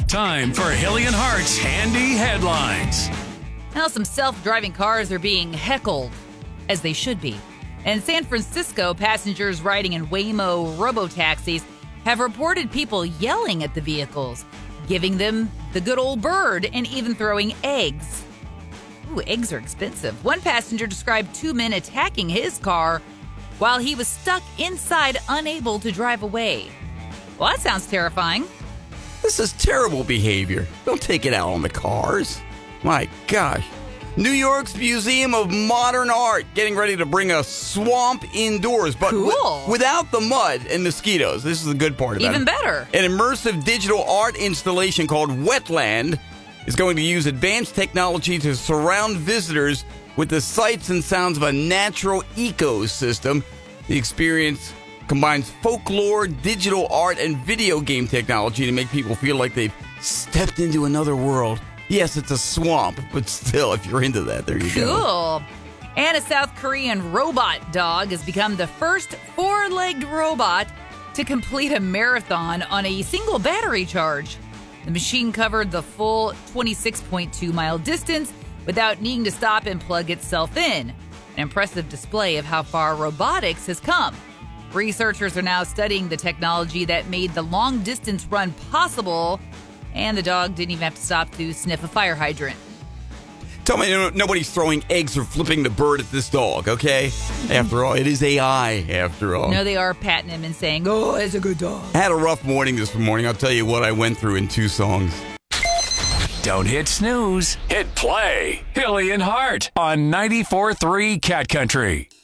Time for Hilly and Hart's Handy Headlines. Now, some self-driving cars are being heckled, as they should be. In San Francisco, passengers riding in Waymo robotaxis have reported people yelling at the vehicles, giving them the good old bird, and even throwing eggs. Ooh, eggs are expensive. One passenger described two men attacking his car while he was stuck inside, unable to drive away. Well, that sounds terrifying. This is terrible behavior. Don't take it out on the cars. My gosh. New York's Museum of Modern Art getting ready to bring a swamp indoors, but cool. Without the mud and mosquitoes. This is the good part about it. Even better. An immersive digital art installation called Wetland is going to use advanced technology to surround visitors with the sights and sounds of a natural ecosystem. The experience combines folklore, digital art, and video game technology to make people feel like they've stepped into another world. Yes, it's a swamp, but still, if you're into that, there you go. Cool. And a South Korean robot dog has become the first four-legged robot to complete a marathon on a single battery charge. The machine covered the full 26.2-mile distance without needing to stop and plug itself in. An impressive display of how far robotics has come. Researchers are now studying the technology that made the long-distance run possible, and the dog didn't even have to stop to sniff a fire hydrant. Tell me nobody's throwing eggs or flipping the bird at this dog, okay? After all, it is AI, after all. No, they are patting him and saying, "Oh, it's a good dog." I had a rough morning this morning. I'll tell you what I went through in two songs. Don't hit snooze. Hit play. Hilly and Hart on 94.3 Cat Country.